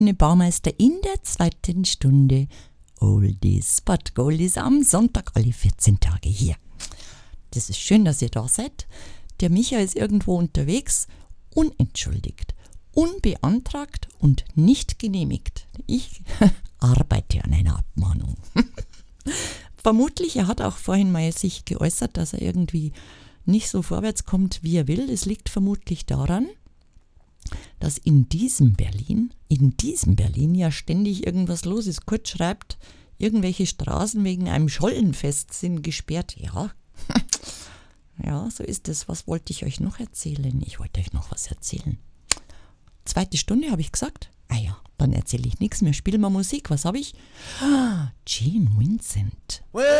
Baumeister in der zweiten Stunde. Oldies but Goldies am Sonntag alle 14 Tage hier. Das ist schön, dass ihr da seid. Der Micha ist irgendwo unterwegs, unentschuldigt, unbeantragt und nicht genehmigt. Ich arbeite an einer Abmahnung. Vermutlich, er hat auch vorhin mal sich geäußert, dass er irgendwie nicht so vorwärts kommt, wie er will. Es liegt vermutlich daran, dass in diesem Berlin ja ständig irgendwas los ist. Kurt schreibt, irgendwelche Straßen wegen einem Schollenfest sind gesperrt. Ja, ja, so ist es. Was wollte ich euch noch erzählen? Ich wollte euch noch was erzählen. Zweite Stunde, habe ich gesagt? Ah ja, dann erzähle ich nichts mehr. Spielen wir Musik. Was habe ich? Gene Vincent.